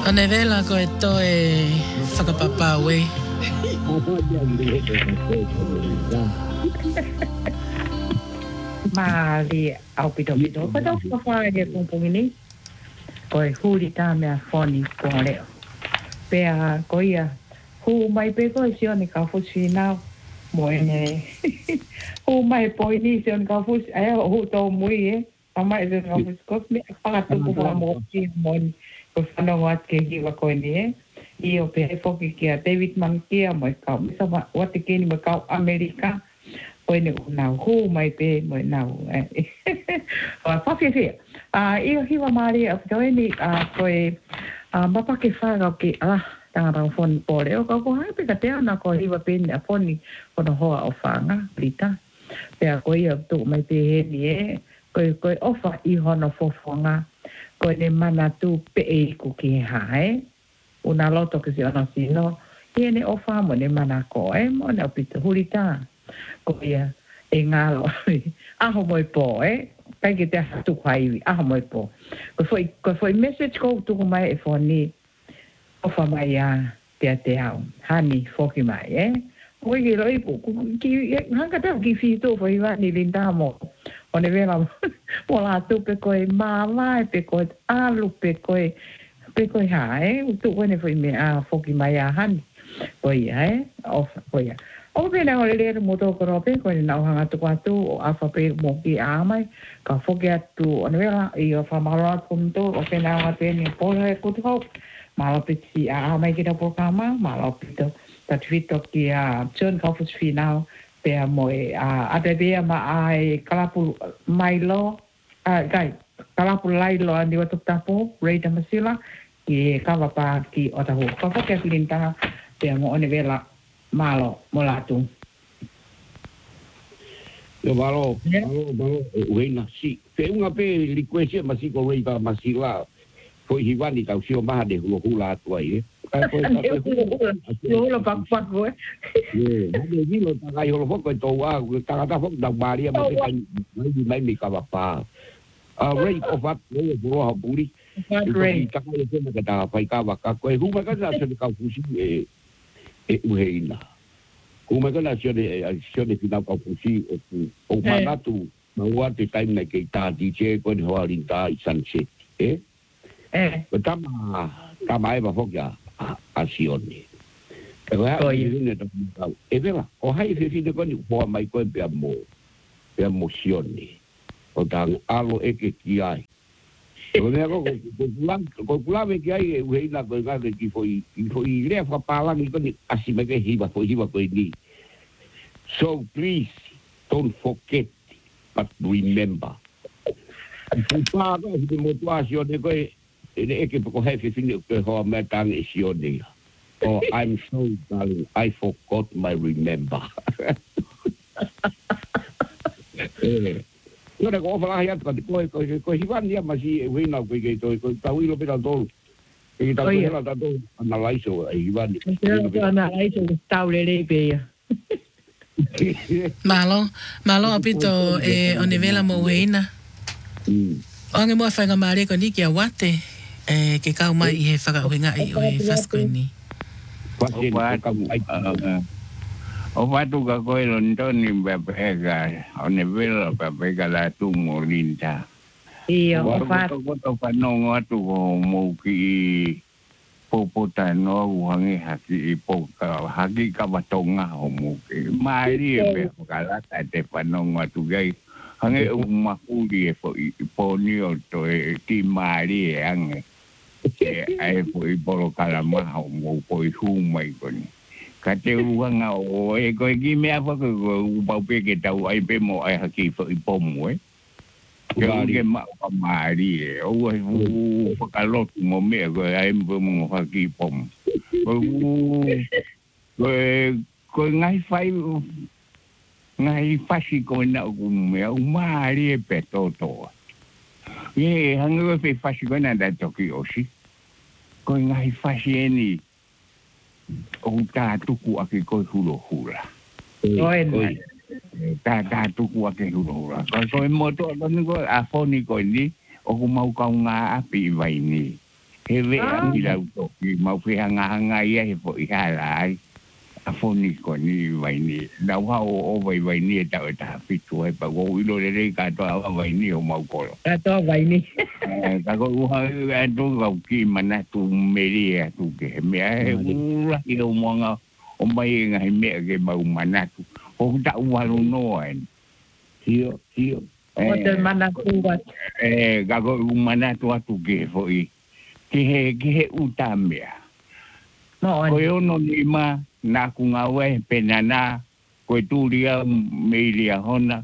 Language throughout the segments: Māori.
Ona vela ko to e whakapapa we. Mali au pito ko tau whawhare he pungpungi ni. Ko e huri tā mea whoni pōng leo. Pea ko ia hu mai pe ko e sione ka fusi nao. Mo e ne. Hu mai po i ni sione ka fusi. Ai hu tō mui e. Pama e sione ka fusi. Ko me whakatu kuwa mo ki moni. Ko whanongo at ke hiwa ko ni e. I o pe e whoki kia David Mankia mo e kau. Misa wate keni mo kau Amerika. Koe ne unau hu mai pe mo nau wa whawhia i o hiwa maari a whitoe ni koe mapa ke whāgau ki tangata o whoni pōre o kau hai pe ka te ana ko hiwa pe ni a whoni kono hoa o whanga rita pea koe i a tu mai pe he ni e koe ofa i hono whowhonga koe ne mana tu pe e ku ki hae una loto ke si ono sino i ne ofa mo ne mana koe mo ne o pita hurita ko ia e ngalo aho moi po kai ke te hatu kwai aho moi po ko foi message ko tu mai e foni o fa mai a te au hani foki mai ko ki roi ki hanga ta ki fi to foi va ni linda mo one vela mo la tu pe ko e mama pe ko alu pe ko ha tu ko ne foi me a foki mai a hani ko ia o ko ia o pena o le moto ko rope ko na hanga tu kwatu o afa pe mo ki amai ka foki atu o nela i o fa mara punto o pena o te ni po he ku tu malo pe si amai ki da programa malo pito ta tvito ki a John Conference final pe mo a te be ma ai kalapu mailo gai kalapu lailo andi watu tapo rate masila ki kava pa ki o ta ho ka foki linta pe mo o nela malo molatu yo malo uena si pe unha pe liquesia masiko reiba masila foi hivani tau sio maha de hula tu ai yo lo pak ko de vilo tagai holo foko to wa tagata foko da maria mai mi ka pa rate of up no bro buri rate tagai se na ka pai ka ka ko huma ka sa se ka fusi uheina. Kuma kana sione final ka fusi o manatu maua te time na ke ta DJ ko ni hoa rinta i sunset tama e ba fokia a sione pero ha ni e vela o hai fe fine ko ni hoa mai ko pe mo sione o tang alo e ke kiai ko ne ko kulave ki ai e na ko ga ki foi le fa pala ni ko ni asime ke hiva ko ni so please don't forget but remember pa ko de motuasio de ko e ke ko hefe fini ko ho metang e sione oh I'm so darling I forgot my remember yo ne ko fa ya ko hivan dia masih wina ko ke to ko tau ilo pera to e tau ela to na laiso hivan na laiso tau le pe ya malo apito o nivela mo wina onge mo fa nga mare ko ni kia wate ke ka mai e fa ka winga e o fasko ni o fatu ka koe lontoni bapega o nivela bapega la tu morinta iyo o fatu ko panongo atu ko mo ki popota no wangi haki ipoka haki ka batonga o mo ki mai be kala ta te panongo atu gai hange umakuri po ni o to ti mai ange ai po ipolo kala ma o mo po hu mai koni kate uanga o e ko gi me afa ko ba pe ke tau ai pe mo ai haki fo ipomo ke ma mari o o kalot mo me ko ai mo haki pom ko ngai fai ko na ko me o mari pe toto ye hango pe fai ko na da Tokyo si ko ngai fai ni o ta tuku ake ko hula ta tuku ake hula ko mo to no ko afoni ko ni o ko mau ka nga api vai ni He vea mi lau toki, mau hanga ia he po i harai. A foni ko ni vai ni. Nau hao o vai ni e tau e taha pitu he pa kou ilo le rei katoa a vai ni o mau koro. Katoa vai ni. Kako uha e tō kau ki mana tu meri e tu ke he mea he ura i o moanga o mai e ngahi mea ke mau mana tu. O ta uharu noa en. Hio. O te mana tu wat. Kako mana tu atu ke he fo i. Ki he uta mea. Koe ono ni ma nā ku ngawe penana koe tūria meiria hona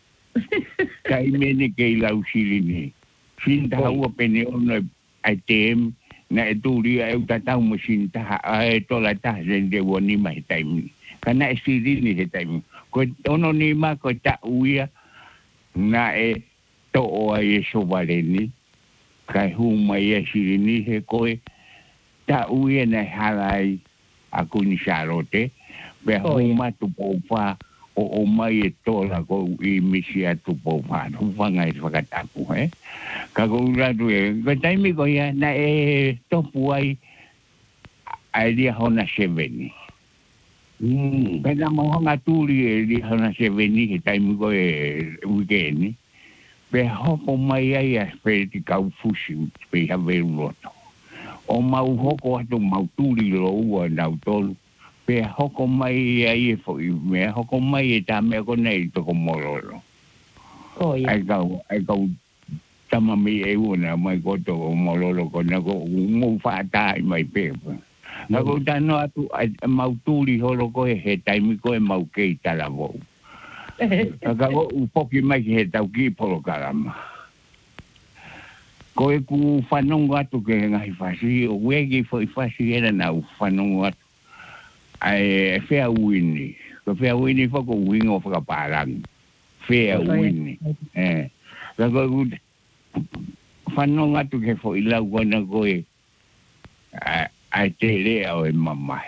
kai mene kei lau sirini. Sinta haua pene ono ai tem na e tūria e utatau mo sinta e tola taha rende ua nima he taimi. Kana e sirini he taimi. Koe ono ni ma koe ta uia na e to'o ai e sovareni. Kai huma i e sirini he koe ta uia na harai a kuni sarote pe homa tu pofa o mai e tola ko i misi atu pofa no fanga i fakatapu ka ko ratu e ko taimi ko ia na e topu ai ai dia hona seveni pe na mo hanga tuli e dia hona seveni he taimi ko e weekend pe hopo mai ai a pe ti kau fusi pe have roto o mau hoko atu mau tūri roua nau tolu. Pe hoko mai ai e fo i mea, hoko mai e tā mea ko nei toko mororo. Ai kau tama mi e una mai ko toko mororo ko na ko mou whātai mai pepa. Na ko tano atu mau tūri horo ko he taimi ko e mau kei tala vau. Na ko upoki mai ki he tau ki polo karama. Ko e ku whanongo atu ke ngahi whasi, o wegi fo i whasi era na whanongo atu. Ai whea uini. Ko whea uini whako uingo whakaparang. Whea uini. Ka ko ku whanongo atu ke fo i lau kona ko e ai te rea o e mamai.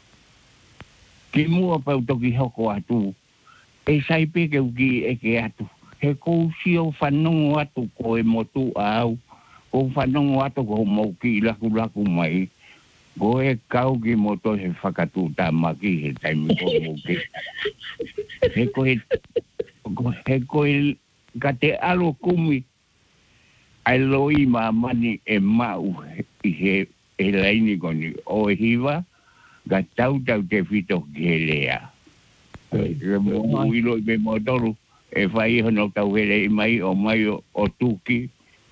Ki mua pau toki hoko atu, e saipe ke uki e ke atu. He kou sio whanongo atu ko e motu au. Ko whanongo ato ko mauki laku mai. Ko e kau ki moto he whakatu tā maki he taimi ko mauki. He koe ka te alo kumi ai loi mani e mau i he laini koni o e hiwa ka tau te whito ki he lea. Uilo i me motoru e whai hono tau hele i mai o mai o tuki.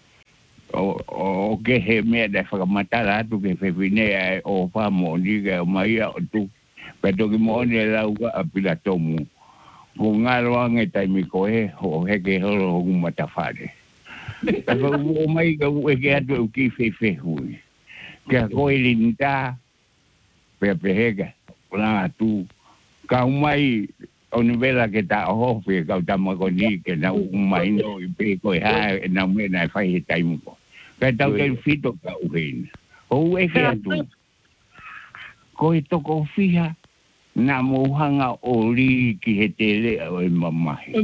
O ke he mea da whakamatara atu ke whewhinea o whamo ni ke o mai o tu. Pe toki mo ne lauka a pila tomu. Ko ngaro ange taimi ko he o heke horo o matawhare. Tako o mai ka ueke atu u ki whewhehui. Ke koe rinta pe heka la atu. Ka umai o nivela ke ta ohofe ka utamako ni ke na umai no i pe koe hae na mena e whai he taimu ko. Kai tau te whito ka uheina. O eke atu. Ko e toko whiha na mohanga o ri ki he te lea o e mamahi.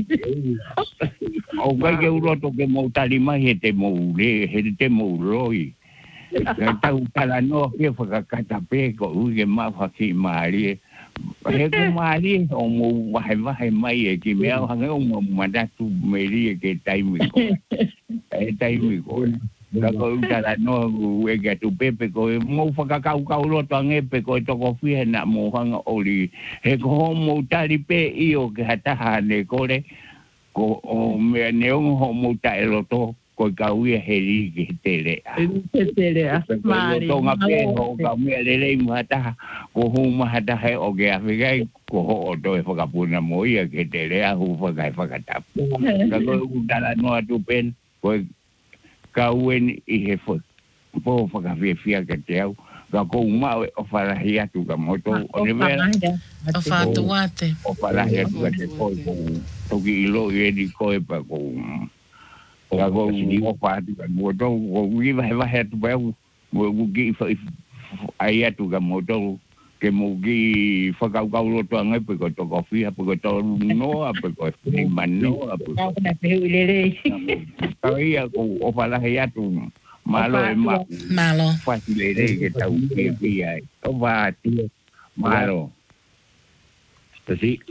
O kai ke uroto ke mou tarimahi he te mou re, he te mou roi. Kai tau kala noa ke whakakata pe ko uke mawhaki maari. He ko maari o mou wahe mai e ki mea hanga o mou madatu meri e ke taimi ko. E taimi ko. Kako utara no ega tu pepe ko mo whakakau roto angepe ko toko whihe na mohanga oli. He ko mo tari pe i o ke hataha ne kore ko o mea neongo ho mo tae roto ko kauia he ri ke te rea. Te rea. Mari. Ko ngā pe ho ka mea lelei mahataha ko huma hataha o ke awhikai ko ho o toe whakapuna mo ia ke te rea hu whakai whakatapu. Kako utara no atu pen ko kauen i he fo po whakawhiawhia ke te au. Ka kou mau o wharahi atu ka moto. O ne mea. O whātu wate. O wharahi atu ka te koe kou. Toki ilo i edi koe pa kou. Ka kou o whātu ka moto. Ko wiwa he wahe atu pa au. Mo uki ai atu ka moto. Ke mo ki whakaukau roto angai pe ko toko whiha pe ko toru noa pe ko whima noa pe ko. Kau na pehu lelei. Ka ia ko o wharahi atu. Malo e ma. Malo. Facilere ke tau ke ai. O va ti malo. Sì,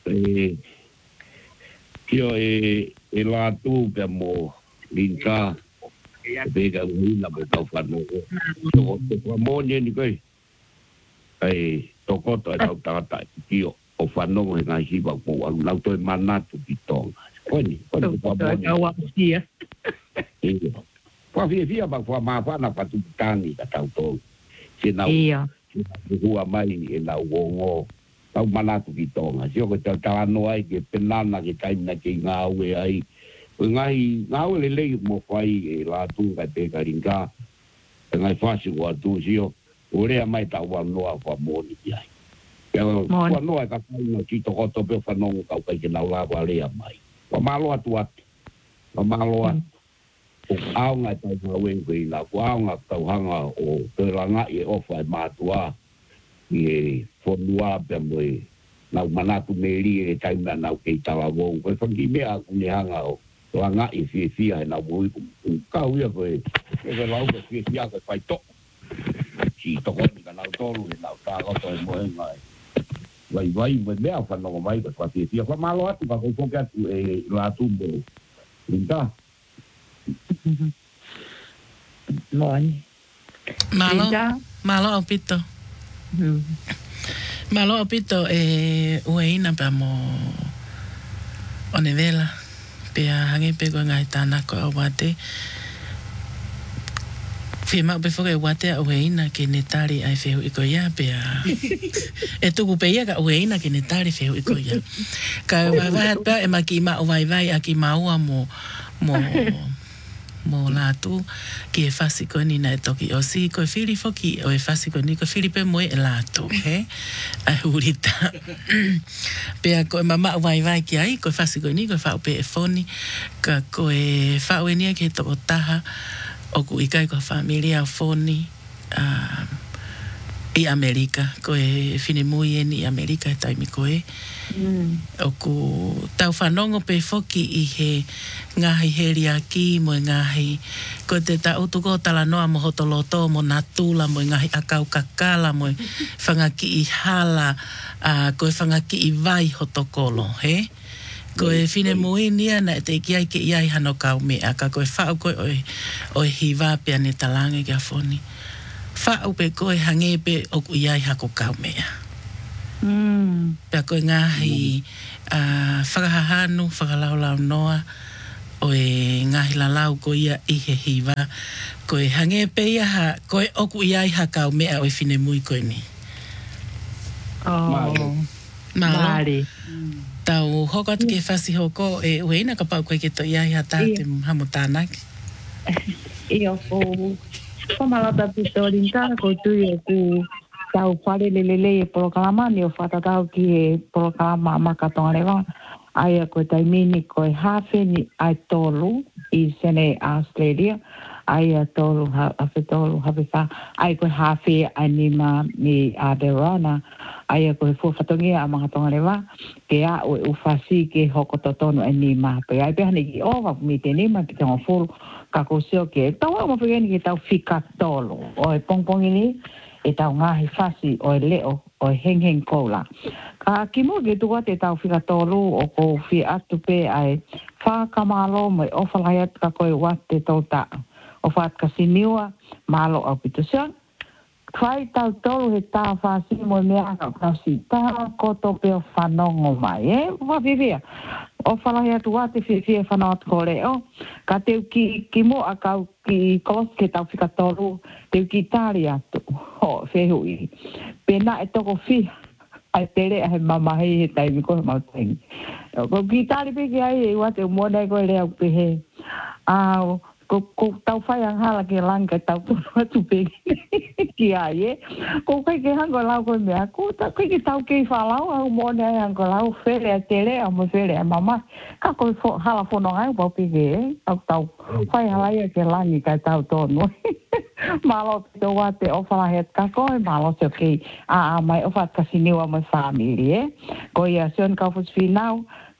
io e la tu per mo l'inca vega una per tau fanno to mo ni kai ai to ko to tau tata io o fanno e na si ba ko au lau to manatu pitong koni pa mo sia pa via ba fa ma fa na patu tani ka tau to se na hua mai e na wongo tau manatu ki tonga. Sio ko tau tawano ai ke penana ke kaina ke ngāue ai. Ngāue le lei mo whai e la tunga te karinga. E ngai whasi kua tu sio. Urea mai tau wanoa wha moni ki ai. Wanoa e ka kaina ki toko tope whanongo kau kai ke nau lawa rea mai. Wamaloa tu atu. Wamaloa. O aonga tau ngāue koe ina. O aonga tau hanga o te ranga e ofa e mātua. E fonua pe moi na manatu meri e taina na ke tala wo ko fangi me a ni hanga o langa e fia na wo ka uia ko e la ko fia ko pai to si to ko ni na to lu na ta ko to mo ngai vai me a fa no mai ko fia ko malo atu ko ko ka e la tu bo linda malo opito malo opito ueina pa mo onevela pe hange pe ko ngai tana ko wate fima pe foke wate ueina ke netari ai feu iko ya pe e tu ku pe ya ka ueina ke netari feu iko ya ka va pa e makima o vai aki maua mo la tu ki e fasi ko ni na e toki o si ko e fili foki o e fasi ko ni ko Filipe moe e la tu he ai hurita pe a ko e mama vai ki ai ko e fasi ko ni ko e fa pe e foni ka ko e fa o ni ke to taha o ku ikai ko familia foni i Amerika ko e fine mui ni Amerika e taimi ko e o ku tau whanongo pe foki i he ngahi heri aki mo ngahi ko te tau tuko tala noa mo hotoloto mo natula mo ngahi akau kakala mo whangaki i hala ko e whangaki i vai hotokolo he ko e fine mui nia na te kiai ke iai hano kau mea ka ko e whau ko o e hiva pe ane talange kia foni whau pe ko e hange pe o ku iai hako kau mea Pea koe ngahi whakahahanu, whakalaulau noa o e ngahi lalau ko ia i he hiva. Koe hange pe ia ha, koe oku ia i hakau mea o e whine mui koe ni. Mālo. Tau hokot ke whasi hoko e ueina ka pau koe ke to ia i hata te hamu tānaki. Ia ko malata pistolinta ko tui e ku tau whare lelele e porokalama ni o whatatau ki e porokalama makatonga rewa aia koe taimini koe hawhi ni ai tolu i sene Australia aia tolu hawhi tolu hawhi wha ai koe hawhi ai nima ni Adirona aia koe fuafatongia a makatonga rewa ke a ue ufasi ke hoko totonu ai nima pe ai pehane ki owa mi te nima ki tonga furu kako sio ke tau au mawhigani ki tau whika tolu o e pongpongi ni e tau ngahi whasi o e leo o e heng koula. Ka ki mo ke tuwa te tau whika tolu o ko whi atu pe ai whakamalo mai ofalaiat ka koe wat te tau ta. O whaat ka siniua malo au pitusian. Whai tau tolu he tā whasi mo mea ka kasi tā koto pe o whanongo mai. Whawhiwhia. O whalahi atu wate whiwhia whanau ko leo. Ka teu ki mo a kau ki kos ke tau whika tolu. Teu ki tāri atu. Ho, whehui. Pena e toko whi. Ai tere a he mamahi he taimi ko he mautengi. Ko ki tāri pe ki ai e wate umonai ko leo pehe. Ko tau whai ang hala ke langa tau tono atu pe ki ai e. Ko kai ke hango lau koe mea. Ko kai ke tau kei whalau au mone ai hango lau where a tere a mo where a mama. Ka koe hala whanong ai upau pe ke e. Tau whai halai ke langi kai tau tono. Malo te wate o whalahet ka koe malo se kei. Mai o what kasiniwa mo family e. Ko ia sion kau fuswinau.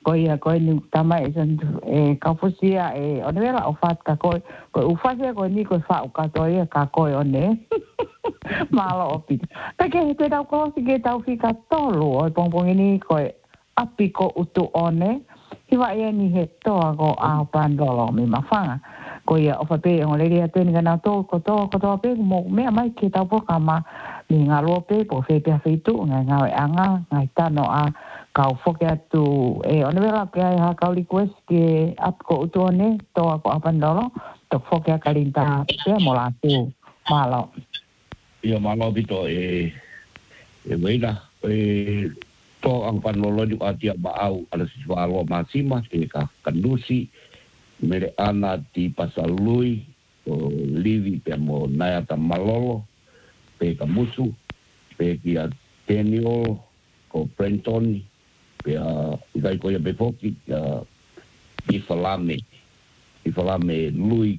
Koi ni tamai san kaufusia ona vela o fat ka koi ufasia koi ni koi fa o ka toi ka koi one malo opi ta ke te tau ko ke tau fika tolu o pongpong ni koi api ko utu one hiwa ia ni he toa ko a pandolo mi mafanga koi o fa pe o le ria te ni na to ko pe mo me mai ke tau po kama ni ngalo pe po fe pe fe tu nga anga ngai tano a kau foke atu ona vela ke ai ha kau request ke ap ko utone to ko apandolo to foke kalinta pe molatu malo ia malo bito weila to ang panlolo di atia baau ala siswalo masima ka kandusi mere ana ti pasalui o livi pe mo nayata malolo pe kamusu pe kia tenio ko prentoni pea ikai koia befoki i falame lui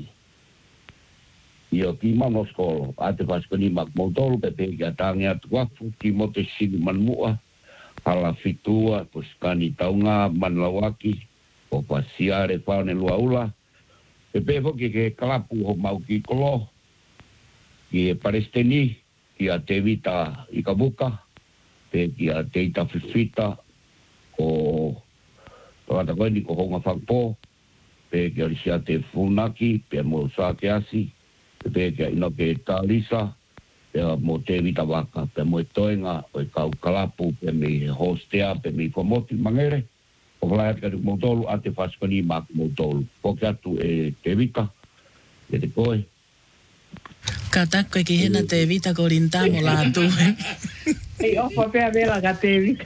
i o ki manoskolo ate paskoni mak motolu pe kia tangi atu wafu ki mote sini manmua hala fitua puskani taunga manlawaki o pasiare paone luaula pe befoki ke kalapu ho mau ki kolo ki paresteni ki a te vita i kabuka pe ki a te ita fifita o tawata koe ni ko honga whakpo pe ki arisia te funaki pe mo sa ke asi pe ki a ino ke talisa pe mo te vita waka pe mo toenga o kau kalapu pe mi hostea pe mi komoti mangere o kalaiat ka mo tolu ate faskoni mak mo tolu po ki atu te vita e te koe Kata koe ki hena te vita ko rinta mo la tu. Ei ofa pea vela ka te vita.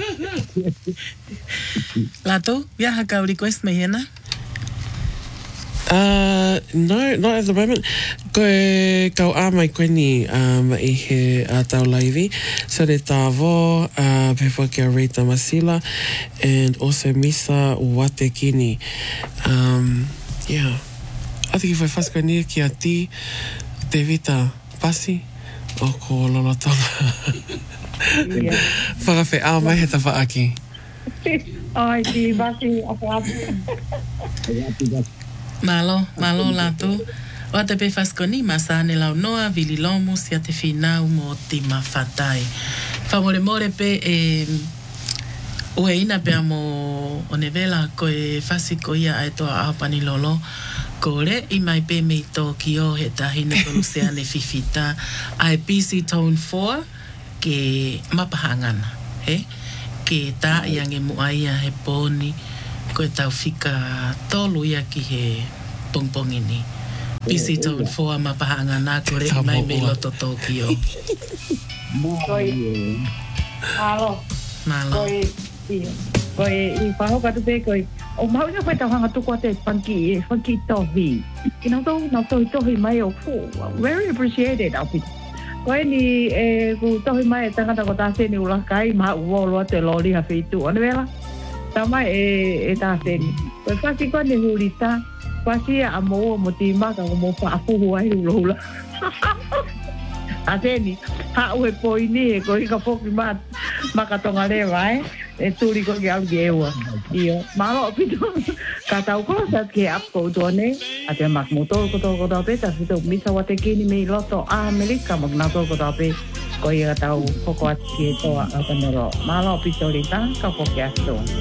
La tu, viaja kau request me hena? No, not at the moment. Koe kau mai koe ni I he tau laivi. So re tāvo, before kia Rita Masila, and also Misa Watekini. Yeah. I think if I first go near kia ti, te vita pasi, o ko lolotonga. Whakawhi ao mai he ta whaaki. Ai, ti pasi, a whaaki. Malo latu. O te pe faskoni masane lau noa vili lomu sia te finau mo ti mawhatai. Whamore pe ue ina pe amo o nevela koe fasiko ia ai toa aopani lolo. Kore I mai pe mei tō ki o he tahina tonu seane fifita ai PC Tone 4 ke mapahangana. He? Ke tā iange muaia he pōni koe tau fika tolu ia ki he pongpongini. PC Tone 4 mapahangana kore I mai mei loto tō ki o. Malo. Koe I whahoka tu pe koe o mau ia koe tau hanga tuku a te funky tohi. Ki nau tohi mai o very appreciated au pita. Koe ni ku tohi mai e tangata ko tāse ni ulakai maha uolo te loli ha whitu. Ane vela? Tā mai e tāse ni. Koe whaki koe ni hurita. Whasi a mo tīmaka ko mo whaafuhu ai ulohula. Tāse ni. Hau he poini e koe ka whoki makatonga lewa e turi ko ki au ki eua. Iyo, malo pito, ka tau ko sa ke ap ko utuane, a te mak motor ko tau pe, ta fito misa wate kini mei loto a Amerika, mak nato ko tau pe, ko ia tau koko ati ki e toa a kanero. Malo pito rita, ka poke asto.